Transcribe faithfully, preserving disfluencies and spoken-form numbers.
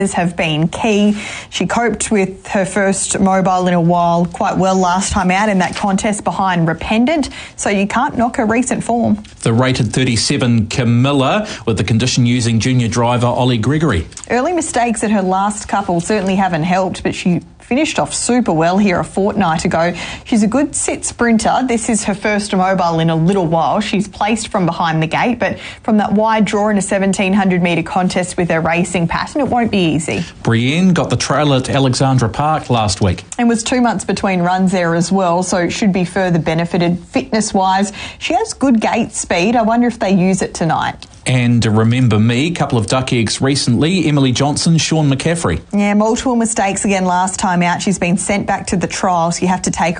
have been key. She coped with her first mobile in a while quite well last time out in that contest behind Rependent, so you can't knock her recent form. The rated thirty-seven Camilla with the condition using junior driver Ollie Gregory. Early mistakes at her last couple certainly haven't helped, but she finished off super well here a fortnight ago. She's a good sit sprinter. This is her first mobile in a little while. She's placed from behind the gate, but from that wide draw in a seventeen hundred metre contest with her racing pattern, it won't be easy. Brienne got the trail at Alexandra Park last week. And was two months between runs there as well, so should be further benefited fitness-wise. She has good gate speed. I wonder if they use it tonight. And remember me, a couple of duck eggs recently, Emily Johnson, Sean McCaffrey. Yeah, multiple mistakes again last time out. She's been sent back to the trial, so you have to take